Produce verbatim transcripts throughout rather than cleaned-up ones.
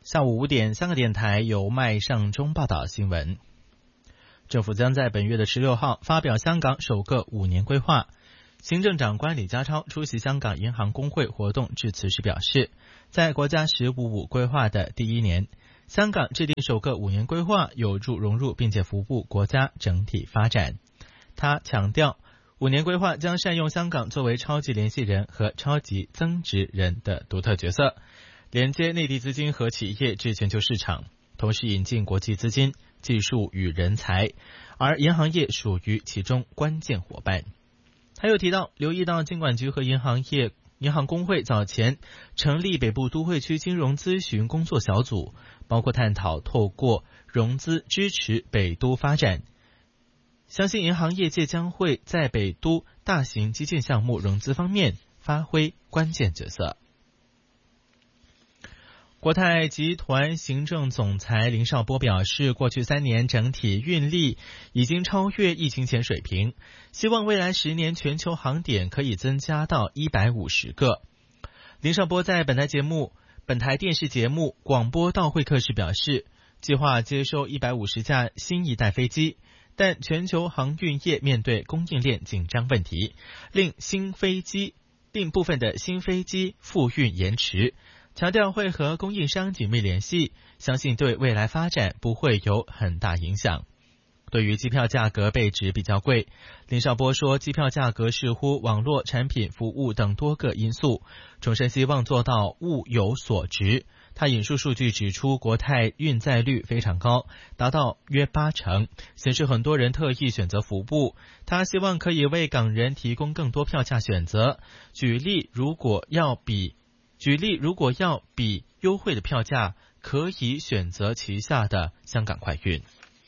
下午五点，香港电台由麦尚中报道新闻。政府将在本月的十六号发表香港首个五年规划。行政长官李家超出席香港银行工会活动致辞时表示，在国家十五五规划的第一年，香港制定首个五年规划，有助融入并且服务国家整体发展。他强调，五年规划将善用香港作为超级联系人和超级增值人的独特角色，连接内地资金和企业至全球市场，同时引进国际资金、技术与人才，而银行业属于其中关键伙伴。他又提到，留意到金管局和银行业银行工会早前成立北部都会区金融咨询工作小组，包括探讨透过融资支持北都发展。相信银行业界将会在北都大型基建项目融资方面发挥关键角色。国泰集团行政总裁林绍波表示，过去三年整体运力已经超越疫情前水平，希望未来十年全球航点可以增加到一百五十个。林绍波在本台节目本台电视节目广播道会客时表示，计划接收一百五十架新一代飞机，但全球航运业面对供应链紧张问题，令新飞机令部分的新飞机复运延迟，强调会和供应商紧密联系，相信对未来发展不会有很大影响。对于机票价格被指比较贵，林绍波说，机票价格视乎网络产品、服务等多个因素，重申希望做到物有所值。他引述数据指出，国泰运载率非常高，达到约八成，显示很多人特意选择服务。他希望可以为港人提供更多票价选择。举例，如果要比举例如果要比优惠的票价，可以选择旗下的香港快运。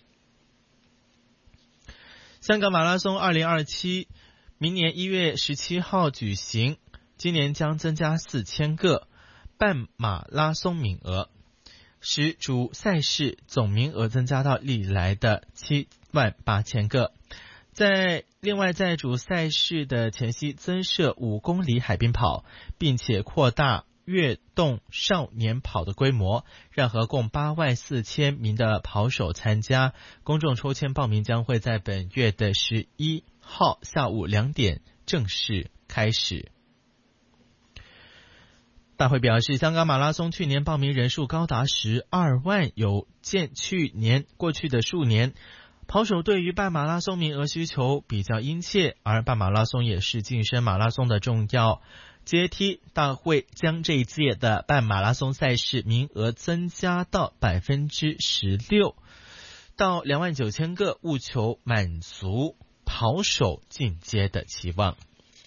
香港马拉松二零二七明年一月十七号举行，今年将增加四千个半马拉松名额，使主赛事总名额增加到历来的七万八千个。在另外在主赛事的前夕增设五公里海滨跑，并且扩大跃动少年跑的规模，让合共八万四千名的跑手参加。公众抽签报名将会在本月的十一号下午两点正式开始。大会表示，香港马拉松去年报名人数高达十二万，有见去年过去的数年跑手对于半马拉松名额需求比较殷切，而半马拉松也是晋升马拉松的重要阶梯。大会将这一届的半马拉松赛事名额增加到 百分之十六 到两万九千个，务求满足跑手进阶的期望。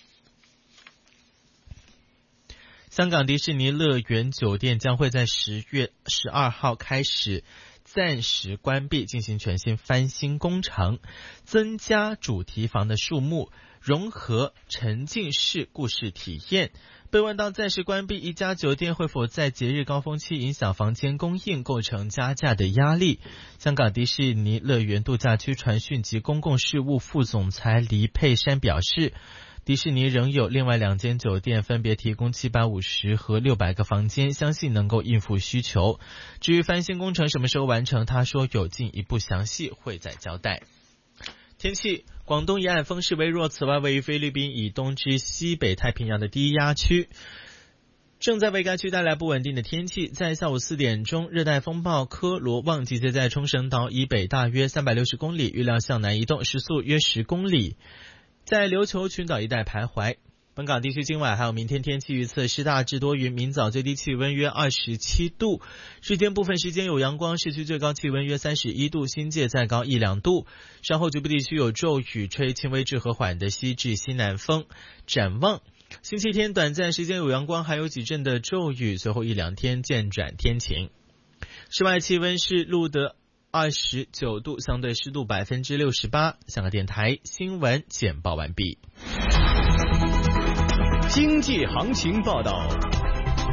香港迪士尼乐园酒店将会在十月十二号开始暂时关闭，进行全新翻新工程，增加主题房的数目，融合沉浸式故事体验。被问到暂时关闭一家酒店会否在节日高峰期影响房间供应，构成加价的压力，香港迪士尼乐园度假区传讯及公共事务副总裁黎佩珊表示，迪士尼仍有另外两间酒店，分别提供七百五十和六百个房间，相信能够应付需求。至于翻新工程什么时候完成，他说有进一步详细会再交代。天气，广东沿岸风势微弱，此外位于菲律宾以东至西北太平洋的低压区正在为该区带来不稳定的天气。在下午四点钟，热带风暴科罗旺集结在冲绳岛以北大约三百六十公里，预料向南移动，时速约十公里，在琉球群岛一带徘徊。本港地区今晚还有明天天气预测是大致多云，明早最低气温约二十七度，日间部分时间有阳光，市区最高气温约三十一度，新界再高一两度。稍后局部地区有骤雨，吹轻微至和缓的西至西南风。展望星期天短暂时间有阳光，还有几阵的骤雨，随后一两天渐转天晴。室外气温是录得二十九度，相对湿度 百分之六十八。 香港电台新闻简报完毕。 经济行情报道。